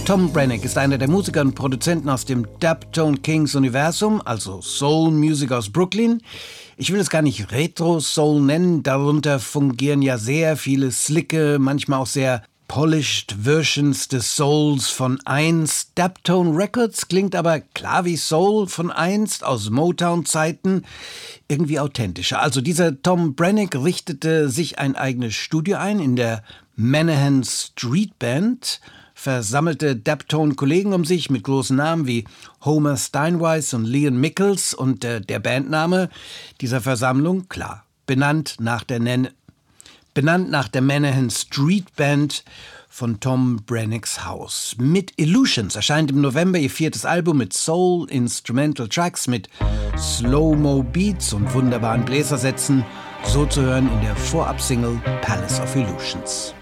Tom Brenneck ist einer der Musiker und Produzenten aus dem Daptone Kings Universum, also Soul Music aus Brooklyn. Ich will es gar nicht Retro-Soul nennen, darunter fungieren ja sehr viele slicke, manchmal auch sehr polished Versions des Souls von einst. Daptone Records klingt aber klar wie Soul von einst, aus Motown-Zeiten, irgendwie authentischer. Also dieser Tom Brenneck richtete sich ein eigenes Studio ein in der Menahan Street Band, versammelte Daptone-Kollegen um sich mit großen Namen wie Homer Steinweiss und Leon Mickels und der Bandname dieser Versammlung, klar, benannt nach der Menahan Street Band von Tom Brennecks Haus. Mit Illusions erscheint im November ihr 4. Album mit Soul, Instrumental Tracks, mit Slow-Mo Beats und wunderbaren Bläsersätzen, so zu hören in der Vorab-Single Palace of Illusions.